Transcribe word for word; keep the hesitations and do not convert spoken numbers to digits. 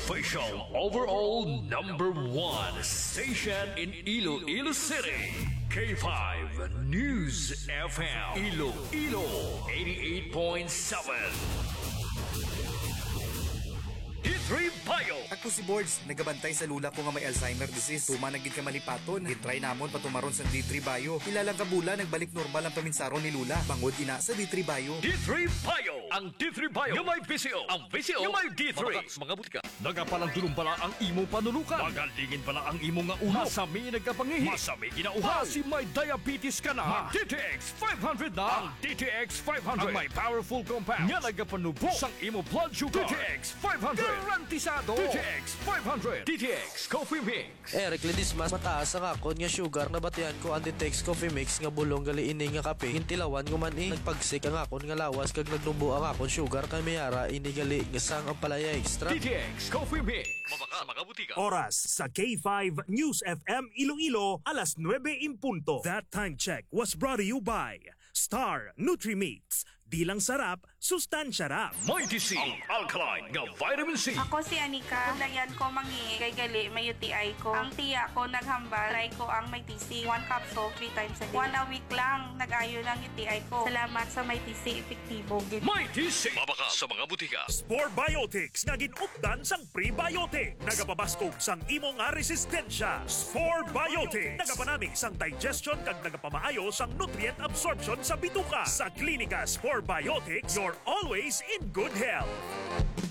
official overall number one station in Iloilo City. K five News F M Iloilo eighty-eight point seven. D three Bio. Ako si Boards, nagabantay sa lula ko nga may Alzheimer disease. Tuma nagid ka malipaton, gitry namon patumaron sa D three Bio. Ilang kabula nagbalik normal ang paminsaron ni lula. Bangod ina sa D three Bio. D three Bio. Ang D three Bio nga may V C O. Ang V C O nga may D three. Mga, mga butika. Nagapalang dulong pala ang imo panulukan. Magalingin pala ang imo nga ulo. Masami nagkapangihi. Masami ginauhaw. Si may diabetes ka na. D T X five hundred na. Ang D T X five hundred. Ang may powerful compound. Nga nagapanubo sang imo blood sugar. D T X five hundred. Garantisado. D T X five hundred. D T X Coffee Mix. Eric Lidis mas mataas ang akon nga sugar na batian ko ang D T X Coffee Mix nga bulong gali ini nga kape. Hintilawan ko man eh. Nagpagsik ang akon nga lawas kag nagnubo ang akon sugar kay mayara ini gali nga sang ang palaya extra. D T X Coffee Mix. Mabaka mga butika. Oras sa K five News F M Iloilo, alas nuwebe in punto. That time check was brought to you by Star Nutri-Meats. Di lang sarap, sustansya rap. Mighty C, ang alkaline nga vitamin C. Ako si Anika. Dayan ko mangi kay gali may U T I ko. Ang tiya ko naghambal. Try ko ang may T C. One capsule, three times a day. One a week lang nag-ayo ng U T I ko. Salamat sa may T C epektibo. Mighty C. Mabaka sa mga butika. Spore Biotics nga ginupdan sang prebiotic. Nagapabaskog sang imo nga resistensya. Spore Biotics. Nagapanami sang digestion kag nagapamaayo sang nutrient absorption sa bituka. Sa klinika Spore Biotics, you're always in good health.